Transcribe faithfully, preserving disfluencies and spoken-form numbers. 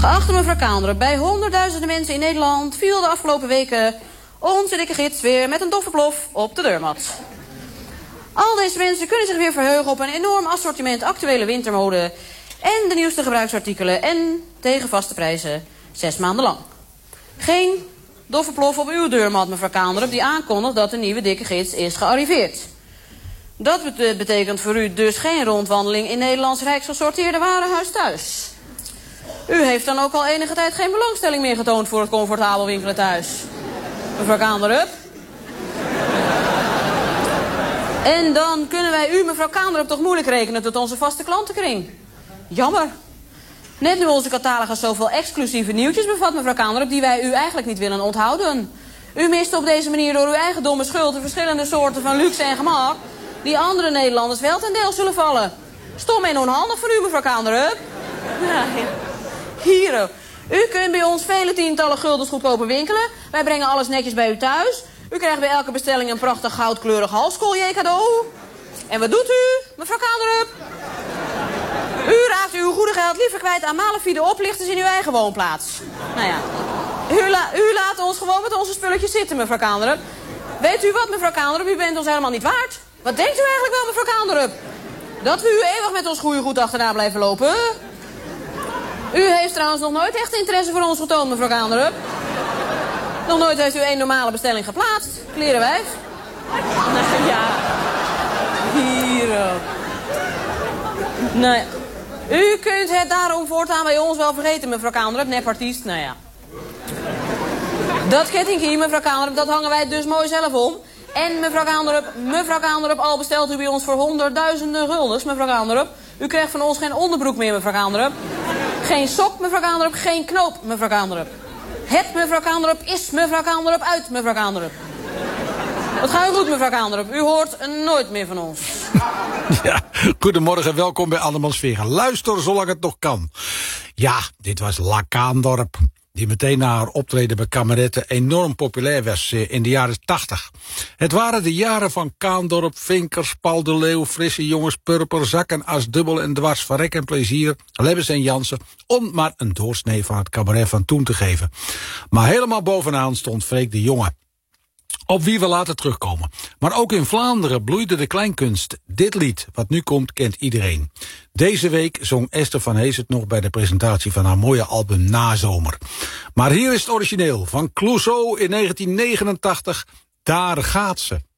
Geachte mevrouw Kaandrup, bij honderdduizenden mensen in Nederland viel de afgelopen weken onze dikke gids weer met een doffe plof op de deurmat. Al deze mensen kunnen zich weer verheugen op een enorm assortiment actuele wintermode en de nieuwste gebruiksartikelen en tegen vaste prijzen zes maanden lang. Geen doffe plof op uw deurmat, mevrouw Kaandrup, die aankondigt dat de nieuwe dikke gids is gearriveerd. Dat bet- betekent voor u dus geen rondwandeling in Nederlands rijksgesorteerde warenhuis thuis. U heeft dan ook al enige tijd geen belangstelling meer getoond voor het comfortabel winkelen thuis, mevrouw Kaandrup. En dan kunnen wij u, mevrouw Kaandrup, toch moeilijk rekenen tot onze vaste klantenkring. Jammer. Net nu onze catalogus zoveel exclusieve nieuwtjes bevat, mevrouw Kaandrup, die wij u eigenlijk niet willen onthouden. U mist op deze manier door uw eigen domme schuld de verschillende soorten van luxe en gemak die andere Nederlanders wel ten deel zullen vallen. Stom en onhandig voor u, mevrouw Kaandrup. Ja, hier. U kunt bij ons vele tientallen guldens goedkoper winkelen. Wij brengen alles netjes bij u thuis. U krijgt bij elke bestelling een prachtig goudkleurig halscollier cadeau. En wat doet u, mevrouw Kaandrup? U raakt uw goede geld liever kwijt aan malafide oplichters in uw eigen woonplaats. Nou ja, u, la u laat ons gewoon met onze spulletjes zitten, mevrouw Kaandrup. Weet u wat, mevrouw Kaandrup, u bent ons helemaal niet waard. Wat denkt u eigenlijk wel, mevrouw Kaandrup? Dat we u eeuwig met ons goede goed achterna blijven lopen? U heeft trouwens nog nooit echt interesse voor ons getoond, mevrouw Kaandrup. Nog nooit heeft u één normale bestelling geplaatst. Klerenwijf. Nou ja. Hierop. Nou ja. U kunt het daarom voortaan bij ons wel vergeten, mevrouw Kaandrup. Nepartiest, nou ja. Dat kettingkie, mevrouw Kaandrup, dat hangen wij dus mooi zelf om. En mevrouw Kaandrup, mevrouw Kaandrup, al bestelt u bij ons voor honderdduizenden guldens, mevrouw Kaandrup. U krijgt van ons geen onderbroek meer, mevrouw Kaandrup. Geen sok, mevrouw Kaandrup, geen knoop, mevrouw Kaandrup. Het, mevrouw Kaandrup, is mevrouw Kaandrup uit, mevrouw Kaandrup. Het gaat u goed, mevrouw Kaandrup. U hoort nooit meer van ons. Ja, goedemorgen, welkom bij Annemans Vegen. Luister zolang het nog kan. Ja, dit was La Kaandorp, die meteen na haar optreden bij Kameretten enorm populair was in de jaren tachtig. Het waren de jaren van Kaandorp, Vinkers, Paul de Leeuw, Frisse Jongens, Purper, Zak en As, Dubbel en Dwars, Van Rek en Plezier, Lebbes en Jansen, om maar een doorsnee van het cabaret van toen te geven. Maar helemaal bovenaan stond Freek de Jonge, op wie we later terugkomen. Maar ook in Vlaanderen bloeide de kleinkunst. Dit lied, wat nu komt, kent iedereen. Deze week zong Esther van Hees het nog bij de presentatie van haar mooie album Nazomer. Maar hier is het origineel van Clouseau in negentien negenentachtig. Daar gaat ze.